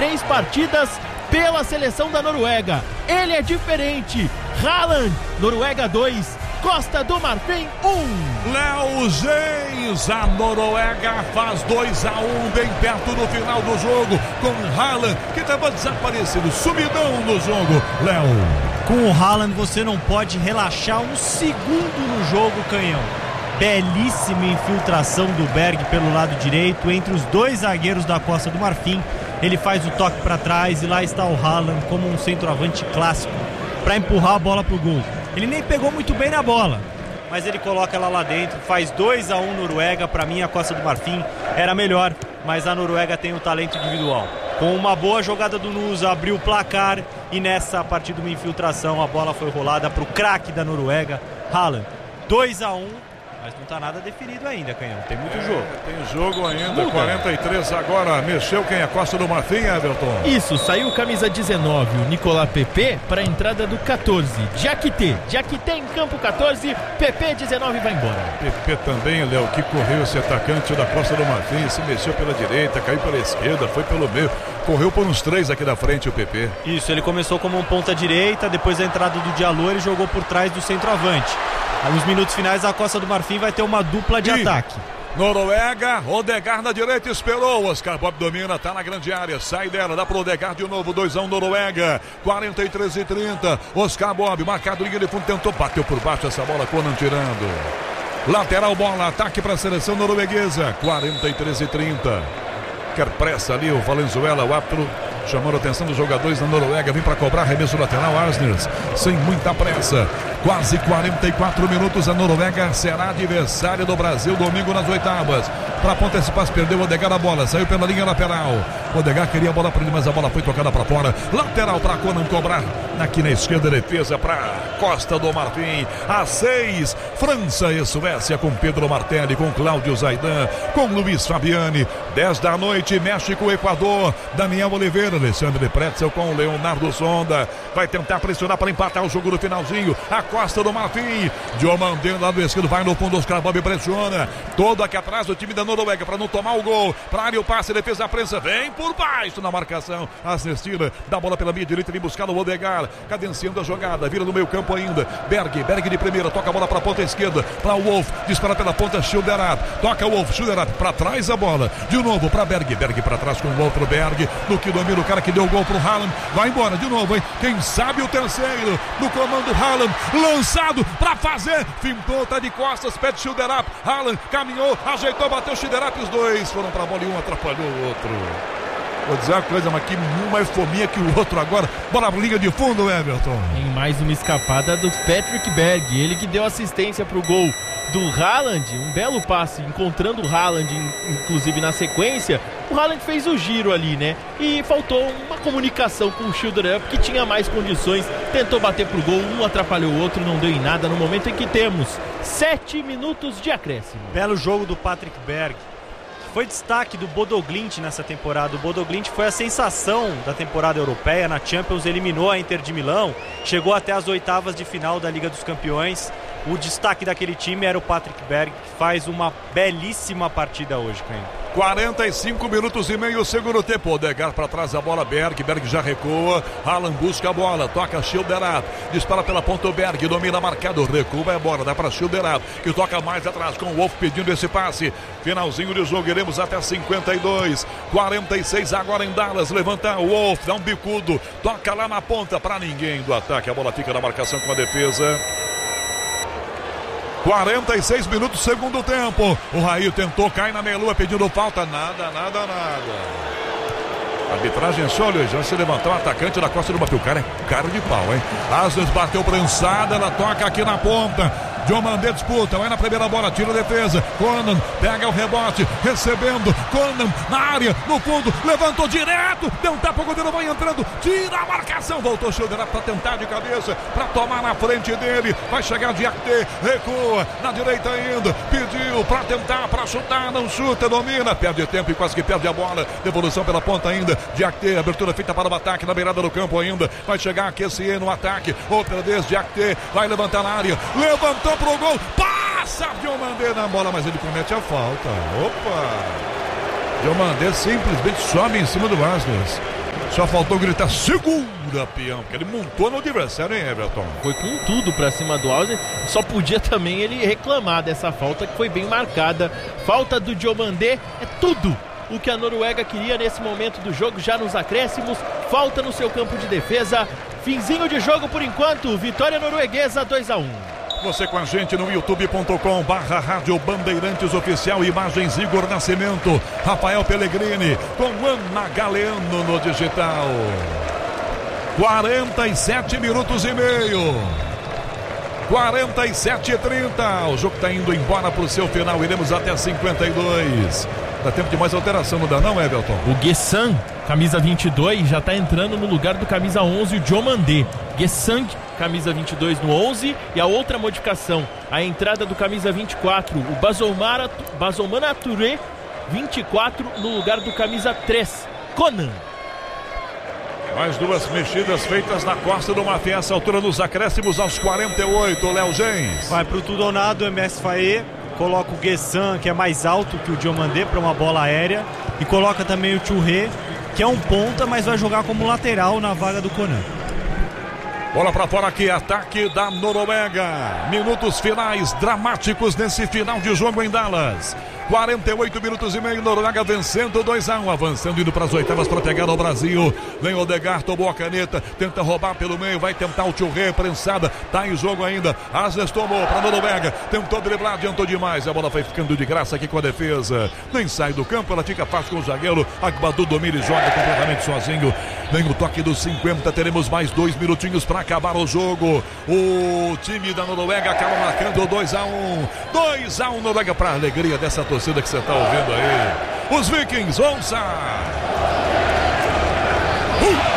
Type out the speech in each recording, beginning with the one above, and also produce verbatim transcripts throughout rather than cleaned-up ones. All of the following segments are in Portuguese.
três partidas pela seleção da Noruega. Ele é diferente. Haaland, Noruega dois, Costa do Marfim um. Léo Geis, a Noruega faz dois a um, bem perto do final do jogo, com Haaland, que estava desaparecido, sumidão no jogo. Léo. Com o Haaland você não pode relaxar um segundo no jogo, Canhão. Belíssima infiltração do Berg pelo lado direito, entre os dois zagueiros da Costa do Marfim. Ele faz o toque para trás e lá está o Haaland como um centroavante clássico para empurrar a bola pro gol. Ele nem pegou muito bem na bola, mas ele coloca ela lá dentro, faz dois a um Noruega. Para mim a Costa do Marfim era melhor, mas a Noruega tem o talento individual. Com uma boa jogada do Nusa, abriu o placar e nessa, a partir de uma infiltração, a bola foi rolada pro craque da Noruega, Haaland. dois a um, mas não tá nada definido ainda, Canhão, tem muito é, jogo. Tem jogo ainda, Muda. quarenta e três agora, mexeu quem é Costa do Marfim, Everton? Isso, saiu camisa dezenove, o Nicolas Pepe, para a entrada do catorze, Diakité. Diakité em campo catorze, Pepe dezenove vai embora. Pepe também, Léo, que correu esse atacante da Costa do Marfim, se mexeu pela direita, caiu pela esquerda, foi pelo meio, correu por uns três aqui da frente o Pepe. Isso, ele começou como um ponta direita, depois da entrada do Diallo ele jogou por trás do centroavante. Nos minutos finais a Costa do Marfim vai ter uma dupla de e... ataque. Noruega, Odegaard na direita, esperou, Oscar Bob domina, tá na grande área, sai dela, dá pro Odegaard de novo, dois a um Noruega, quarenta e três e trinta, Oscar Bob, marcado, linha de fundo, tentou, bateu por baixo essa bola, Conan tirando. Lateral bola, ataque para a seleção norueguesa, quarenta e três e trinta. Quer pressa ali o Valenzuela, o árbitro chamando a atenção dos jogadores da Noruega, vem para cobrar arremesso lateral, Asners, sem muita pressa. Quase quarenta e quatro minutos, a Noruega será adversária do Brasil domingo nas oitavas. Para Ponta Espaço, perdeu o Odegaard a bola, saiu pela linha lateral. O Odegaard queria a bola para ele, mas a bola foi tocada para fora. Lateral para Conan cobrar. Aqui na esquerda, defesa para Costa do Marfim. A seis, França e Suécia com Pedro Martelli, com Cláudio Zaidan, com Luiz Fabiani. dez da noite, México, Equador. Daniel Oliveira, Alexandre Pretzel com o Leonardo Sonda. Vai tentar pressionar para empatar o jogo no finalzinho. A Costa do Marfim. Diomandé, lado esquerdo, vai no fundo, Oscar Bob pressiona. Todo aqui atrás do time da Noruega para não tomar o gol. Para área o passe, defesa da prensa. Vem por baixo na marcação. Asnestira, dá a bola pela minha direita, vem buscar o Odegaard. Cadenciando a jogada, vira no meio campo ainda. Berg, Berg de primeira, toca a bola para a ponta esquerda. Para o Wolf, dispara pela ponta, Schilderap. Toca o Wolf, Schilderap para trás a bola. De novo para Berg, Berg para trás com o outro Berg. No que domina o cara que deu o gol pro Haaland. Vai embora de novo, hein? Quem sabe o terceiro. No comando Haaland, lançado para fazer. Fintou, tá de costas, pede Schilderap. Haaland caminhou, ajeitou, bateu Schilderap. Os dois foram para a bola e um atrapalhou o outro. Vou dizer uma coisa, mas que um mais fominha que o outro agora. Bola na linha de fundo, Everton. Em mais uma escapada do Patrick Berg. Ele que deu assistência pro gol do Haaland. Um belo passe, encontrando o Haaland, inclusive na sequência. O Haaland fez o giro ali, né? E faltou uma comunicação com o Schilderap, que tinha mais condições. Tentou bater pro gol, um atrapalhou o outro, não deu em nada. No momento em que temos sete minutos de acréscimo. Belo jogo do Patrick Berg. Foi destaque do Bodo Glimt nessa temporada. O Bodo Glimt foi a sensação da temporada europeia. Na Champions eliminou a Inter de Milão, chegou até as oitavas de final da Liga dos Campeões. O destaque daquele time era o Patrick Berg, que faz uma belíssima partida hoje, Canhão. quarenta e cinco minutos e meio, segundo tempo. Odegaard para trás, a bola, Berg, Berg já recua. Haaland busca a bola, toca Schilderap, dispara pela ponta o Berg, domina marcado, recua, vai embora, dá para Schilderap, que toca mais atrás com o Wolf pedindo esse passe. Finalzinho de jogo, iremos até cinquenta e dois, quarenta e seis agora em Dallas, levanta o Wolf, dá um bicudo, toca lá na ponta para ninguém do ataque, a bola fica na marcação com a defesa. quarenta e seis minutos, segundo tempo. O Raí tentou, cai na meia-lua pedindo falta. Nada, nada, nada. Arbitragem só, já se levantou o atacante da Costa do Marfim. O cara é cara de pau, hein? Asnes bateu prensada, ela toca aqui na ponta. Diomandé disputa, vai na primeira bola, tira a defesa. Conan pega o rebote, recebendo. Conan na área, no fundo, levantou direto, deu um tapa, o goleiro vai entrando, tira a marcação, voltou Schilderap para tentar de cabeça, para tomar na frente dele. Vai chegar Diakité, recua, na direita ainda, pediu para tentar, para chutar, não chuta, domina, perde tempo e quase que perde a bola. Devolução pela ponta ainda, Diakité, abertura feita para o ataque, na beirada do campo ainda. Vai chegar Kessié no ataque, outra vez Diakité, vai levantar na área, levantou pro gol, passa Diomandé na bola, mas ele comete a falta. Opa! Diomandé simplesmente sobe em cima do Asnes. Só faltou gritar, segura, peão, porque ele montou no adversário, hein, Everton? Foi com tudo pra cima do Hauser, só podia também ele reclamar dessa falta que foi bem marcada. Falta do Diomandé, é tudo o que a Noruega queria nesse momento do jogo, já nos acréscimos, falta no seu campo de defesa, finzinho de jogo por enquanto, vitória norueguesa dois a um. Você com a gente no youtube ponto com barra Rádio Bandeirantes Oficial, imagens Igor Nascimento, Rafael Pellegrini, com Ana Galeano no digital. quarenta e sete minutos e meio. quarenta e sete e trinta. O jogo está indo embora para o seu final. Iremos até cinquenta e dois. Dá tempo de mais alteração, não dá não, Everton? O Guessang, camisa vinte e dois, já está entrando no lugar do camisa onze, o Diomandé. Guessang, camisa vinte e dois no onze, e a outra modificação, a entrada do camisa vinte e quatro, o Bazomana Touré, vinte e quatro, no lugar do camisa três, Conan. Mais duas mexidas feitas na Costa do Marfim, essa altura nos acréscimos aos quarenta e oito, Léo Gens. Vai pro tudo ou nada, o M S Faé, coloca o Guessang, que é mais alto que o Diomandé para uma bola aérea, e coloca também o Touré, que é um ponta, mas vai jogar como lateral na vaga do Conan. Bola pra fora aqui, ataque da Noruega. Minutos finais dramáticos nesse final de jogo em Dallas. quarenta e oito minutos e meio, Noruega vencendo dois a um, avançando, indo para as oitavas para pegar o Brasil. Vem Odegaard, tomou a caneta, tenta roubar pelo meio, vai tentar o Touré, prensada, tá em jogo ainda. Asnes tomou para Noruega, tentou driblar, adiantou demais, a bola foi ficando de graça aqui com a defesa. Nem sai do campo, ela fica fácil com o zagueiro. Agbadu domina e joga completamente sozinho. Vem o toque dos cinquenta, teremos mais dois minutinhos para acabar o jogo. O time da Noruega acaba marcando dois a um. dois a um, Noruega, para alegria dessa torcida que você está ouvindo aí. Os Vikings, ouça! Uh!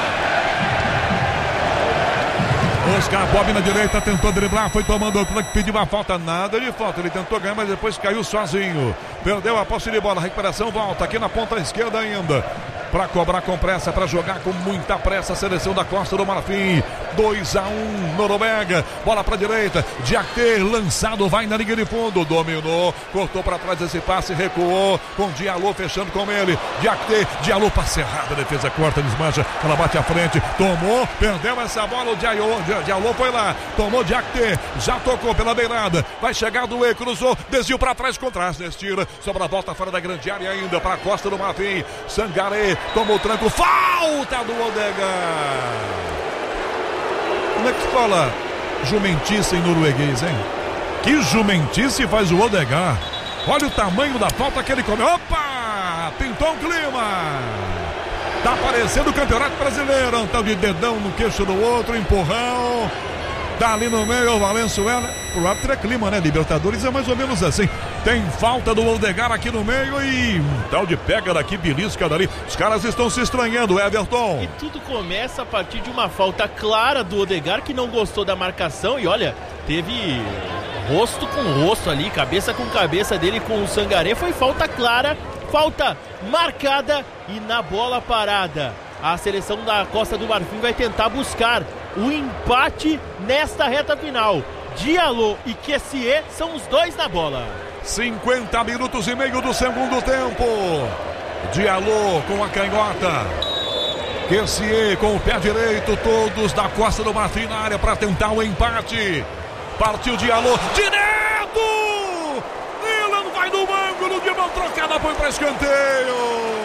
Oscar Bob na direita, tentou driblar, foi tomando o flanco, pediu uma falta, nada de falta, ele tentou ganhar, mas depois caiu sozinho, perdeu a posse de bola, a recuperação volta aqui na ponta esquerda ainda, para cobrar com pressa, para jogar com muita pressa a seleção da Costa do Marfim. dois a um, Noruega, bola para direita, Diakité lançado, vai na linha de fundo, dominou, cortou para trás esse passe, recuou, com Diallo fechando com ele, Diakité, Diallo, passe errado, a defesa corta, desmancha, ela bate à frente, tomou, perdeu essa bola, o Diallo, Diallo foi lá, tomou Diakité, já tocou pela beirada, vai chegar do E, cruzou, desviou para trás, contra Asnes, tira, sobra a volta fora da grande área ainda, para a Costa do Marfim. Sangaré, tomou o tranco, falta do Odegaard. Como é que fala jumentice em norueguês, hein? Que jumentice faz o Odegaard. Olha o tamanho da falta que ele come. Opa! Pintou um clima. Tá aparecendo o Campeonato Brasileiro. Um tal de dedão no queixo do outro, empurrão. Tá ali no meio o Valenzuela. O árbitro é clima, né? Libertadores é mais ou menos assim. Tem falta do Odegaard aqui no meio e um tal de pega daqui, belisca dali. Os caras estão se estranhando, Everton. E tudo começa a partir de uma falta clara do Odegaard, que não gostou da marcação. E olha, teve rosto com rosto ali, cabeça com cabeça dele com o Sangaré. Foi falta clara, falta marcada e na bola parada. A seleção da Costa do Marfim vai tentar buscar o empate nesta reta final. Diallo e Kessié são os dois na bola. cinquenta minutos e meio do segundo tempo. Diallo com a canhota, Kessié com o pé direito, todos da Costa do Marfim na área para tentar o empate. Partiu Diallo, direto! Nilan vai no ângulo, de mão trocada, foi para escanteio.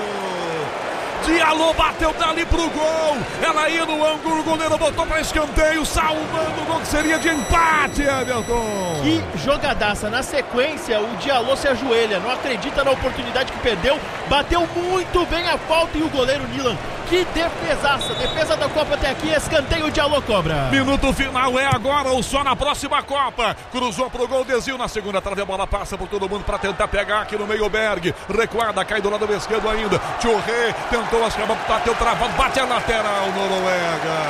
Diallo bateu dali pro gol, ela ia no ângulo, o goleiro botou para escanteio, salvando o gol que seria de empate, Everton. Que jogadaça, na sequência o Diallo se ajoelha, não acredita na oportunidade que perdeu, bateu muito bem a falta e o goleiro Nilan, que defesaça, defesa da Copa até aqui, escanteio, o Diallo cobra. Minuto final é agora ou só na próxima Copa, cruzou pro gol, desvio na segunda trave, a bola passa por todo mundo para tentar pegar aqui no meio, Berg, recuada, cai do lado esquerdo ainda, Touré tentou as cabas, bateu travado, bate a lateral, Noruega.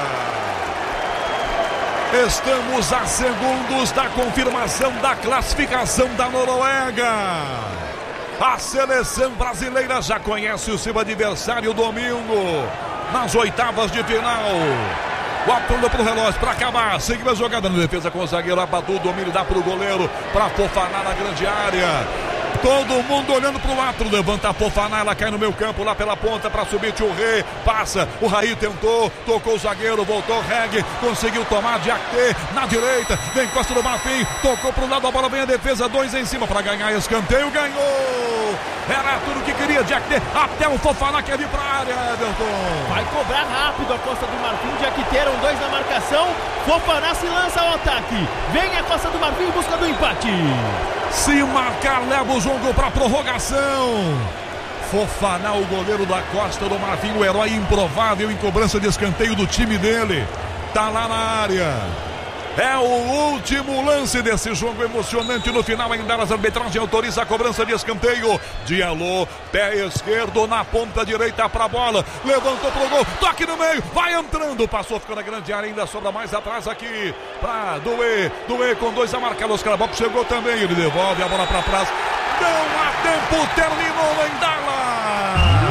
Estamos a segundos da confirmação da classificação da Noruega. A seleção brasileira já conhece o seu adversário domingo, nas oitavas de final. O apoio pro relógio para acabar. Seguiu a jogada na defesa com o zagueiro Agbadu, domínio dá pro goleiro para fofanar na grande área. Todo mundo olhando pro lado, levanta a Fofana, ela cai no meio campo, lá pela ponta para subir o Rei, passa, o Raí tentou, tocou o zagueiro, voltou o Reg, conseguiu tomar de Acte na direita, vem Costa do Marfim, tocou pro lado, a bola vem a defesa, dois em cima para ganhar escanteio, ganhou! Era tudo que queria de Acte, até o Fofana quer vir pra área, Everton. Vai cobrar rápido a Costa do Marfim, de Acte, eram dois na marcação, Fofana se lança ao ataque, vem a Costa do Marfim em busca do empate. Se marcar, leva o jogo para prorrogação. Fofana, o goleiro da Costa do Marfim, o herói improvável em cobrança de escanteio do time dele. Tá lá na área. É o último lance desse jogo emocionante. No final, ainda as arbitragem autoriza a cobrança de escanteio. Diallo, pé esquerdo na ponta direita pra bola. Levantou pro gol, toque no meio, vai entrando. Passou, ficou na grande área, ainda sobra mais atrás aqui pra Doué. Doué com dois a marcar. Os Carabop chegou também, ele devolve a bola pra trás. Não há tempo, terminou em Dallas.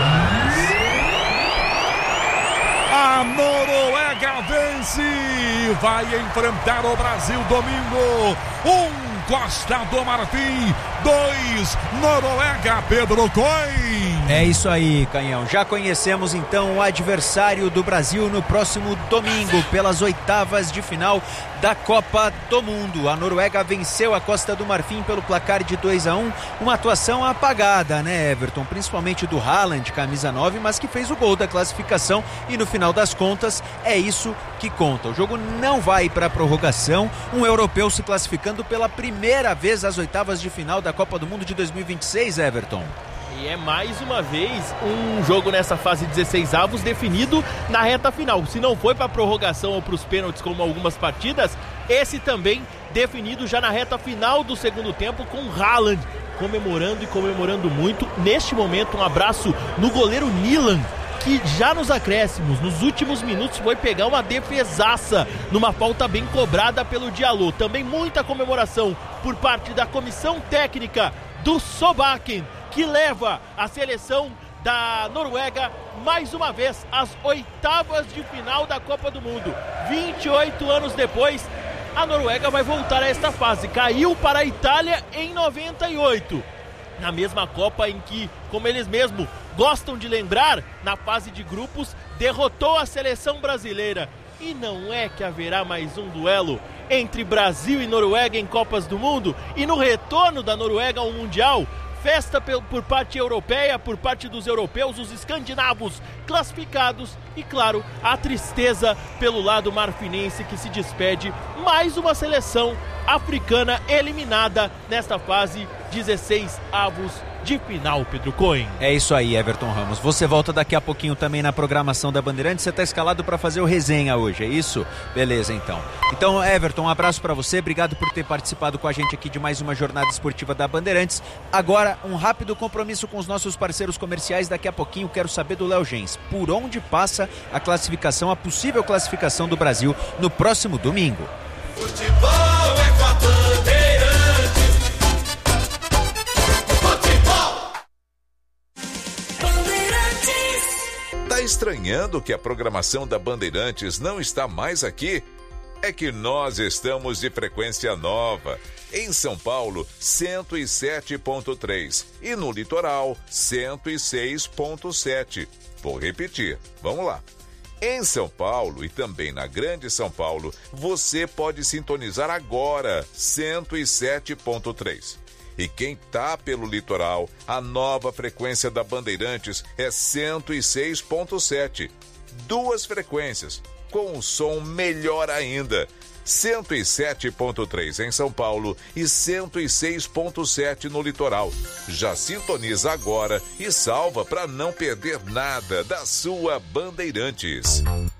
A Noruega vence, vai enfrentar o Brasil domingo. Um Costa do Marfim, dois Noruega, Pedro Coin. É isso aí, Canhão. Já conhecemos então o adversário do Brasil no próximo domingo pelas oitavas de final da Copa do Mundo. A Noruega venceu a Costa do Marfim pelo placar de dois a um, uma atuação apagada, né, Everton? Principalmente do Haaland, camisa nove, mas que fez o gol da classificação e no final das contas é isso que conta. O jogo não vai para a prorrogação, um europeu se classificando pela primeira vez às oitavas de final da Copa do Mundo de dois mil e vinte e seis, Everton. E é mais uma vez um jogo nessa fase dezesseis avos definido na reta final. Se não foi para prorrogação ou para os pênaltis como algumas partidas, esse também definido já na reta final do segundo tempo com Haaland comemorando e comemorando muito. Neste momento, um abraço no goleiro Nilan, que já nos acréscimos, nos últimos minutos, foi pegar uma defesaça numa falta bem cobrada pelo Diallo. Também muita comemoração por parte da comissão técnica do Solbakken, que leva a seleção da Noruega mais uma vez às oitavas de final da Copa do Mundo. vinte e oito anos depois, a Noruega vai voltar a esta fase. Caiu para a Itália em noventa e oito, na mesma Copa em que, como eles mesmos gostam de lembrar, na fase de grupos, derrotou a seleção brasileira. E não é que haverá mais um duelo entre Brasil e Noruega em Copas do Mundo? E no retorno da Noruega ao Mundial, festa por parte europeia, por parte dos europeus, os escandinavos classificados e, claro, a tristeza pelo lado marfinense que se despede. Mais uma seleção africana eliminada nesta fase dezesseis avos de final, Pedro Coin. É isso aí, Everton Ramos. Você volta daqui a pouquinho também na programação da Bandeirantes. Você está escalado para fazer o resenha hoje, é isso? Beleza, então. Então, Everton, um abraço para você. Obrigado por ter participado com a gente aqui de mais uma jornada esportiva da Bandeirantes. Agora, um rápido compromisso com os nossos parceiros comerciais. Daqui a pouquinho quero saber do Léo Gens. Por onde passa a classificação, a possível classificação do Brasil no próximo domingo? Futebol é com a Bandeirantes. Futebol. Bandeirantes. Tá estranhando que a programação da Bandeirantes não está mais aqui? É que nós estamos de frequência nova. Em São Paulo, cento e sete ponto três e no litoral, cento e seis ponto sete. Vou repetir, vamos lá. Em São Paulo e também na Grande São Paulo, você pode sintonizar agora cento e sete ponto três. E quem tá pelo litoral, a nova frequência da Bandeirantes é cento e seis ponto sete. Duas frequências, com um som melhor ainda. cento e sete ponto três em São Paulo e cento e seis ponto sete no litoral. Já sintoniza agora e salva para não perder nada da sua Bandeirantes.